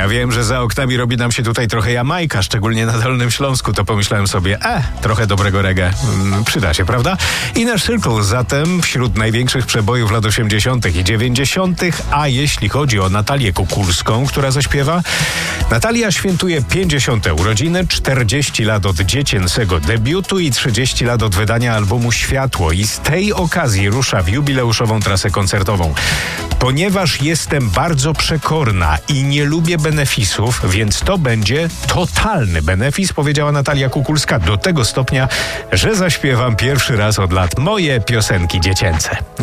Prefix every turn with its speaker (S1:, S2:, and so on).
S1: Ja wiem, że za oknami robi nam się tutaj trochę Jamajka, szczególnie na Dolnym Śląsku, to pomyślałem sobie, trochę dobrego reggae przyda się, prawda? Inner Circle zatem wśród największych przebojów lat 80. i 90., a jeśli chodzi o Natalię Kukulską, która zaśpiewa, Natalia świętuje 50. urodziny, 40 lat od dziecięcego debiutu i 30 lat od wydania albumu Światło i z tej okazji rusza w jubileuszową trasę koncertową. Ponieważ jestem bardzo przekorna i nie lubię benefisów, więc to będzie totalny benefis, powiedziała Natalia Kukulska, do tego stopnia, że zaśpiewam pierwszy raz od lat moje piosenki dziecięce.